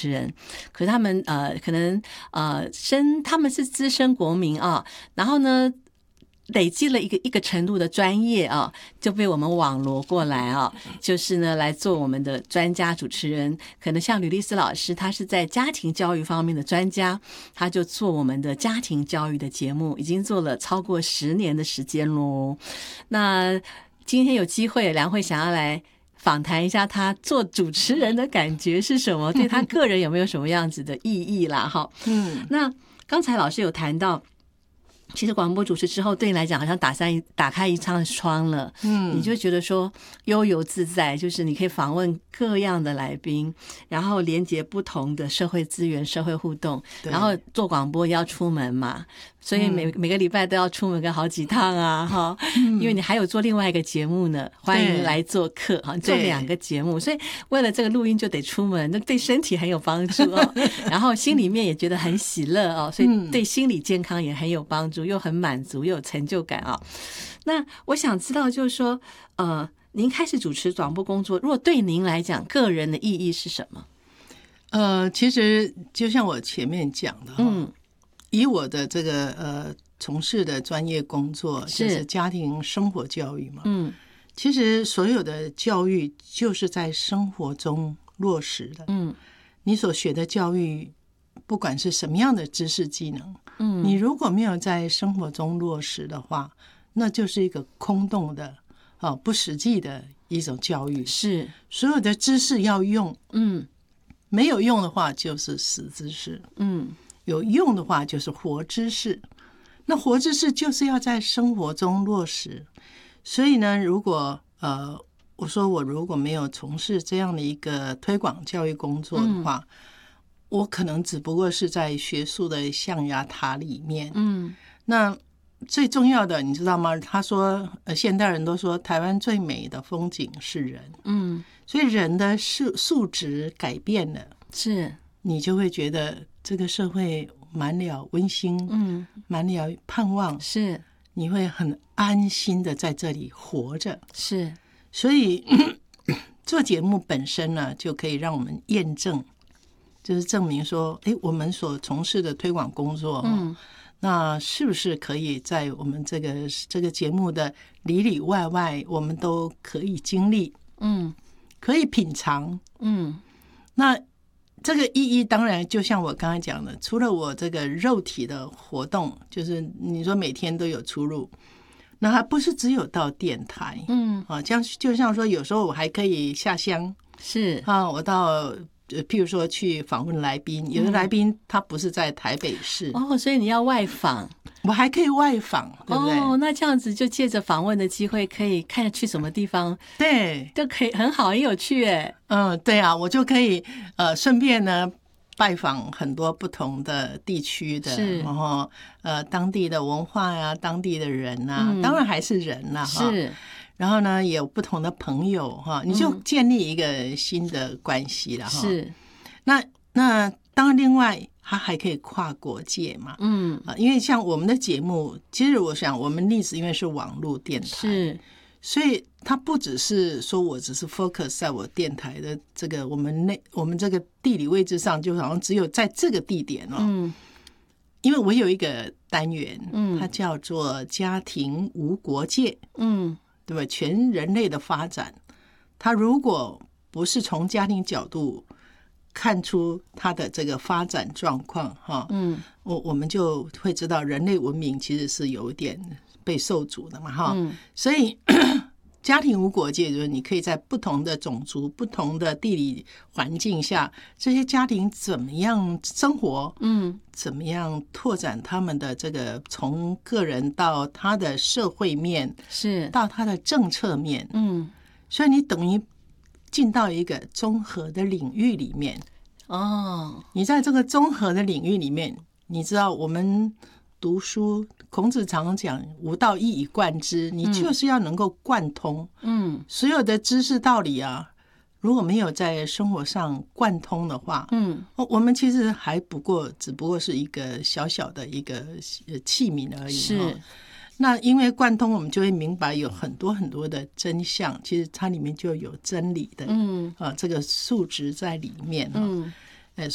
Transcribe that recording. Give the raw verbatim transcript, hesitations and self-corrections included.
持人，可是他们呃可能呃深他们是资深国民啊，然后呢累积了一个一个程度的专业啊，就被我们网罗过来啊，就是呢来做我们的专家主持人。可能像吕丽斯老师，他是在家庭教育方面的专家，他就做我们的家庭教育的节目，已经做了超过十年的时间咯。那今天有机会，梁慧想要来访谈一下他做主持人的感觉是什么，对他个人有没有什么样子的意义啦？哈，嗯，那刚才老师有谈到。其实广播主持之后，对你来讲好像打三打开一扇窗了，嗯，你就觉得说悠游自在，就是你可以访问各样的来宾，然后连接不同的社会资源、社会互动，然后做广播也要出门嘛，所以每、嗯、每个礼拜都要出门个好几趟啊，哈、嗯，因为你还有做另外一个节目呢，欢迎来做客哈，做两个节目，所以为了这个录音就得出门，那对身体很有帮助哦，然后心里面也觉得很喜乐哦，所以对心理健康也很有帮助。又很满足又有成就感啊！那我想知道就是说呃，您开始主持广播工作，如果对您来讲个人的意义是什么？ 呃，其实就像我前面讲的，嗯，以我的这个呃从事的专业工作就是家庭生活教育嘛，嗯，其实所有的教育就是在生活中落实的，嗯，你所学的教育不管是什么样的知识技能，嗯，你如果没有在生活中落实的话，那就是一个空洞的、哦、不实际的一种教育。 是所有的知识要用，嗯，没有用的话就是死知识，嗯，有用的话就是活知识。那活知识就是要在生活中落实。所以呢，如果呃，我说我如果没有从事这样的一个推广教育工作的话，嗯，我可能只不过是在学术的象牙塔里面，嗯，那最重要的你知道吗？他说，呃，现代人都说台湾最美的风景是人，嗯，所以人的素素质改变了， 是你就会觉得这个社会满了温馨，嗯，满了盼望， 是你会很安心的在这里活着， 是， 所以做节目本身呢，就可以让我们验证。就是证明说，哎，我们所从事的推广工作，嗯，那是不是可以在我们这个这个节目的里里外外，我们都可以经历，嗯，可以品尝，嗯，那这个意义当然就像我刚才讲的，除了我这个肉体的活动，就是你说每天都有出入，那还不是只有到电台，嗯，啊，这样就像说有时候我还可以下乡， 是啊，我到。譬如说去访问来宾，有的来宾他不是在台北市， 嗯，哦，所以你要外访， 我还可以外访，对不对？ 哦，那这样子就借着访问的机会，可以看去什么地方， 对， 都可以很好，很有趣哎。 嗯，对啊，我就可以呃顺便呢拜访很多不同的地区的，然后呃当地的文化呀、啊，当地的人啊，嗯，当然还是人呐，啊， 是。 然后呢，也有不同的朋友哈，你就建立一个新的关系了哈。 是， 那那当然，另外它还可以跨国界嘛。嗯啊，因为像我们的节目，其实我想我们历史因为是网络电台， 是， 所以它不只是说我只是 focus 在我电台的这个我们那我们这个地理位置上，就好像只有在这个地点哦。嗯，因为我有一个单元，嗯，它叫做家庭无国界，嗯。对吧？全人类的发展，他如果不是从家庭角度看出他的这个发展状况，哈，嗯，我我们就会知道人类文明其实是有点被受阻的嘛，哈，嗯，所以家庭无国界，就是你可以在不同的种族、不同的地理环境下，这些家庭怎么样生活，嗯，怎么样拓展他们的这个从个人到他的社会面， 是到他的政策面，嗯，所以你等于进到一个综合的领域里面。哦，你在这个综合的领域里面，你知道我们读书，孔子常常讲吾道一以贯之，你就是要能够贯通，嗯，所有的知识道理啊，如果没有在生活上贯通的话，嗯，我们其实还不过只不过是一个小小的一个器皿而已。 是， 那因为贯通，我们就会明白有很多很多的真相，其实它里面就有真理的，嗯，啊，这个素质在里面，嗯。